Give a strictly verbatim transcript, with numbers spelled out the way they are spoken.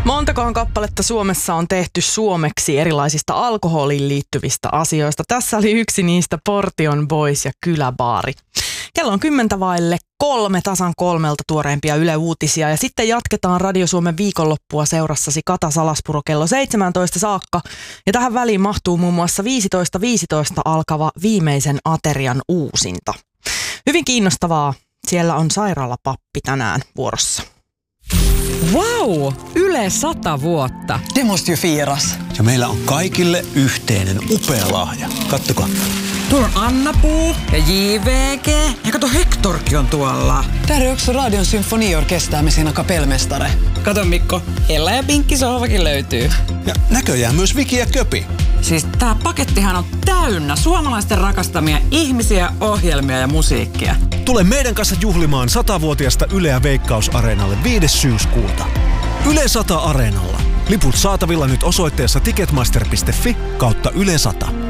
Montakohan kappaletta Suomessa on tehty suomeksi erilaisista alkoholiin liittyvistä asioista. Tässä oli yksi niistä, Portion Boys ja Kyläbaari. Kello on kymmentä vaille kolme, tasan kolmelta tuoreimpia Yle Uutisia. Ja sitten jatketaan Radio Suomen viikonloppua seurassasi Kata Salaspuro kello seitsemäntoista saakka. Ja tähän väliin mahtuu muun muassa viisitoista viisitoista alkava Viimeisen aterian uusinta. Hyvin kiinnostavaa. Siellä on sairaalapappi tänään vuorossa. Wow! Yle sata vuotta. Det måste ju firas. Ja meillä on kaikille yhteinen upea lahja. Kattokaa. Tuolla on Anna-Puu ja J V G. Ja kato, Hektorkin on tuolla. Där är också Radion symfoniorkester med sina kapellmästare. Kato Mikko, Ella ja Pinkki sohvakin löytyy. Ja näköjään myös Viki ja Köpi. Siis tää pakettihan on täynnä suomalaisten rakastamia ihmisiä, ohjelmia ja musiikkia. Tule meidän kanssa juhlimaan satavuotiaasta Yleä Veikkaus-areenalle viides syyskuuta. Yle sata Areenalla. Liput saatavilla nyt osoitteessa ticketmaster piste fi kautta Yle sata.